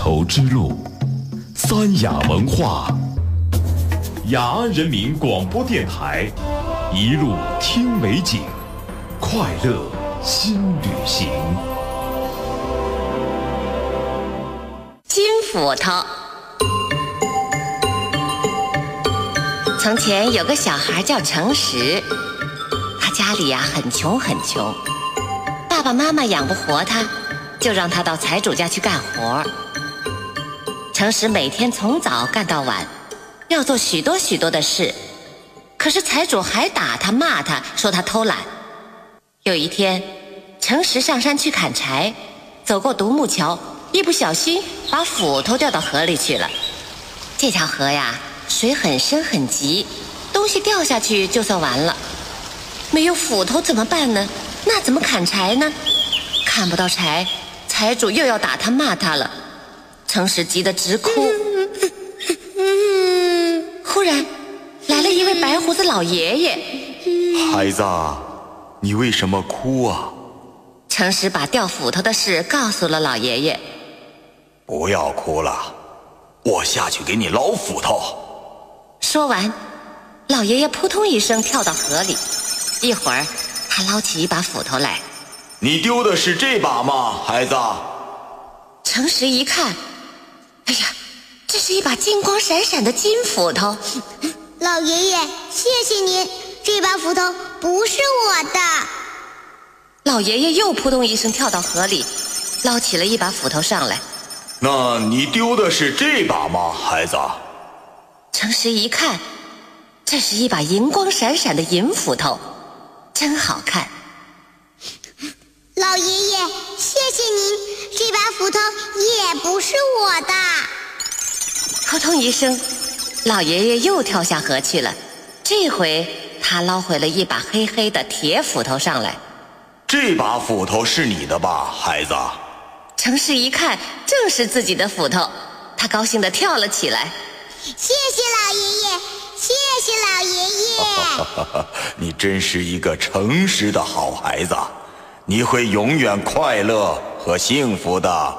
绸之路，三雅文化，雅安人民广播电台，一路听美景，快乐新旅行。 金斧头。从前有个小孩叫诚实，他家里很穷很穷，爸爸妈妈养不活他，就让他到财主家去干活。诚实每天从早干到晚，要做许多许多的事，可是财主还打他骂他，说他偷懒。有一天，诚实上山去砍柴，走过独木桥，一不小心把斧头掉到河里去了。这条河水很深很急，东西掉下去就算完了。没有斧头怎么办呢？那怎么砍柴呢？看不到柴，财主又要打他骂他了。诚实急得直哭。忽然来了一位白胡子老爷爷。 孩子，你为什么哭啊？ 诚实把掉斧头的事告诉了老爷爷。 不要哭了，我下去给你捞斧头。 说完，老爷爷扑通一声跳到河里，一会儿他捞起一把斧头来。 你丢的是这把吗，孩子？ 诚实一看，哎呀，这是一把金光闪闪的金斧头。 老爷爷，谢谢您，这把斧头不是我的。 老爷爷又扑通一声跳到河里，捞起了一把斧头上来。 那你丢的是这把吗，孩子？ 诚实一看，这是一把银光闪闪的银斧头，真好看。 老爷爷，谢谢您，这把斧头也不是我的。 扑通一声，老爷爷又跳下河去了。这回他捞回了一把黑黑的铁斧头上来。 这把斧头是你的吧，孩子？ 诚实一看，正是自己的斧头，他高兴地跳了起来。 谢谢老爷爷，谢谢老爷爷。 你真是一个诚实的好孩子，你会永远快乐和幸福的。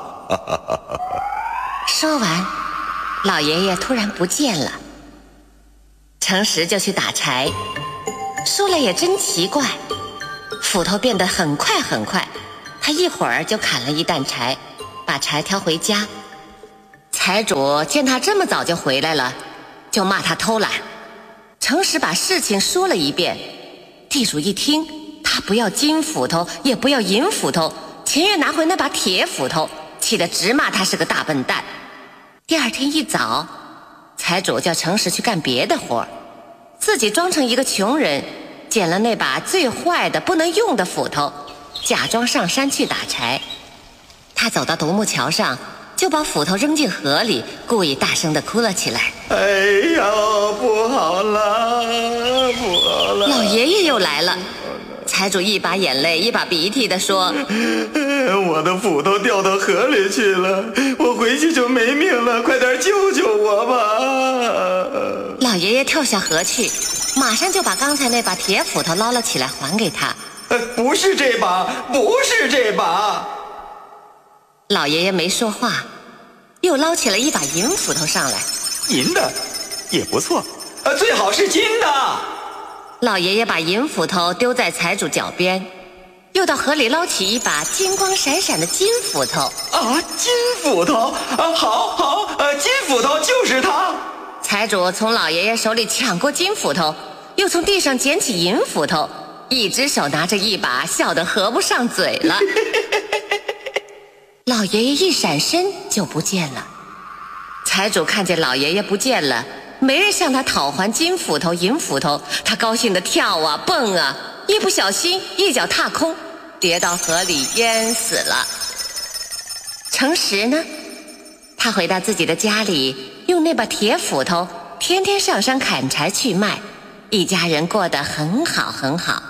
说完，老爷爷突然不见了。诚实就去打柴，说来也真奇怪，斧头变得很快很快，他一会儿就砍了一担柴，把柴挑回家。财主见他这么早就回来了，就骂他偷懒。诚实把事情说了一遍，地主一听，他不要金斧头，也不要银斧头，情愿拿回那把铁斧头，气得直骂他是个大笨蛋。第二天一早，财主叫诚实去干别的活，自己装成一个穷人，捡了那把最坏的不能用的斧头，假装上山去打柴。他走到独木桥上，就把斧头扔进河里，故意大声地哭了起来。 哎呀，不好了，不好了！ 老爷爷又来了。财主一把眼泪一把鼻涕地说： 我的斧头掉到河里去了，我回去就没命了，快点救救我吧！ 老爷爷跳下河去，马上就把刚才那把铁斧头捞了起来还给他。 不是这把，不是这把！ 老爷爷没说话，又捞起了一把银斧头上来。 银的也不错，最好是金的。 老爷爷把银斧头丢在财主脚边，又到河里捞起一把金光闪闪的金斧头。 金斧头好，金斧头就是它。 财主从老爷爷手里抢过金斧头，又从地上捡起银斧头，一只手拿着一把，笑得合不上嘴了。老爷爷一闪身就不见了。财主看见老爷爷不见了，没人向他讨还金斧头银斧头，他高兴地跳啊蹦啊，一不小心一脚踏空，跌到河里淹死了。诚实呢，他回到自己的家里，用那把铁斧头天天上山砍柴去卖，一家人过得很好很好。